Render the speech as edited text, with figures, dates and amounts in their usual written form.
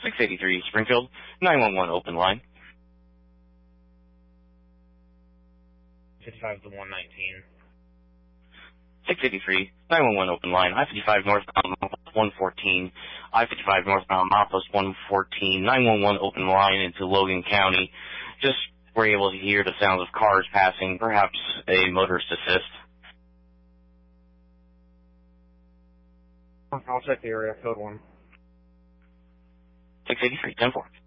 683 Springfield, 911 open line. 55 to 119. 683 911 open line. I-55 northbound, 114. I-55 northbound, milepost 114. 911 open line into Logan County. Just were able to hear the sounds of cars passing, perhaps a motorist assist. I'll check the area, code 1. 683 10-4.